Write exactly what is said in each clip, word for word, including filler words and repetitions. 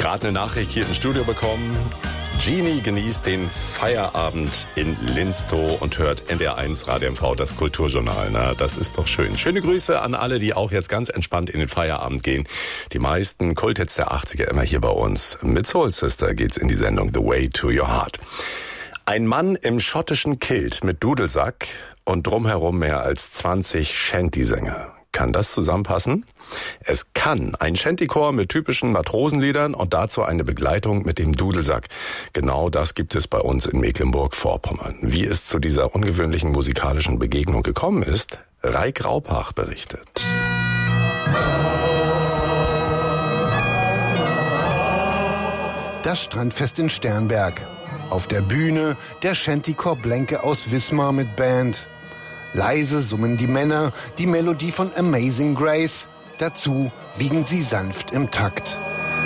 Gerade eine Nachricht hier im Studio bekommen. Genie genießt den Feierabend in Linstow und hört N D R eins Radio M V, das Kulturjournal. Na, das ist doch schön. Schöne Grüße an alle, die auch jetzt ganz entspannt in den Feierabend gehen. Die meisten Kulthits der achtziger immer hier bei uns. Mit Soul Sister geht's in die Sendung The Way to Your Heart. Ein Mann im schottischen Kilt mit Dudelsack und drumherum mehr als zwanzig Shanty-Sänger. Kann das zusammenpassen? Es kann. Ein Shantychor mit typischen Matrosenliedern und dazu eine Begleitung mit dem Dudelsack. Genau das gibt es bei uns in Mecklenburg-Vorpommern. Wie es zu dieser ungewöhnlichen musikalischen Begegnung gekommen ist, Raik Raupach berichtet. Das Strandfest in Sternberg. Auf der Bühne der Shantychor Blenke aus Wismar mit Band. Leise summen die Männer die Melodie von Amazing Grace. Dazu wiegen sie sanft im Takt.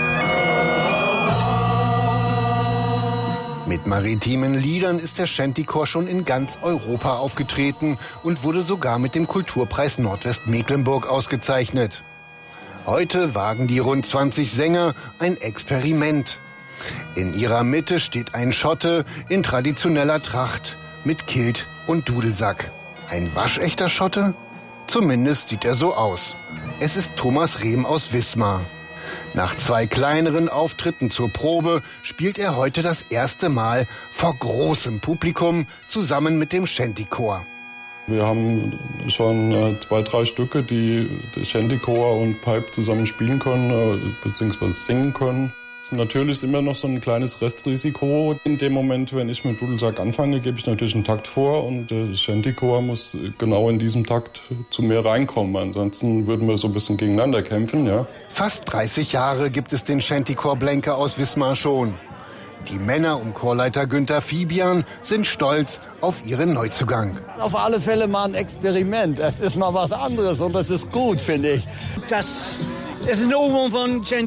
Mit maritimen Liedern ist der Shantychor schon in ganz Europa aufgetreten und wurde sogar mit dem Kulturpreis Nordwestmecklenburg ausgezeichnet. Heute wagen die rund zwanzig Sänger ein Experiment. In ihrer Mitte steht ein Schotte in traditioneller Tracht mit Kilt und Dudelsack. Ein waschechter Schotte? Zumindest sieht er so aus. Es ist Thomas Rehm aus Wismar. Nach zwei kleineren Auftritten zur Probe spielt er heute das erste Mal vor großem Publikum zusammen mit dem Shantychor. Wir haben schon äh, zwei, drei Stücke, die Shantychor und Pipe zusammen spielen können, äh, beziehungsweise singen können. Natürlich ist immer noch so ein kleines Restrisiko. In dem Moment, wenn ich mit Dudelsack anfange, gebe ich natürlich einen Takt vor und der Shantychor muss genau in diesem Takt zu mir reinkommen. Ansonsten würden wir so ein bisschen gegeneinander kämpfen, ja. Fast dreißig Jahre gibt es den Shantychor Blenke aus Wismar schon. Die Männer um Chorleiter Günther Fibian sind stolz auf ihren Neuzugang. Auf alle Fälle mal ein Experiment. Das ist mal was anderes und das ist gut, finde ich. Das ist ein Ohrwurm von Shanty.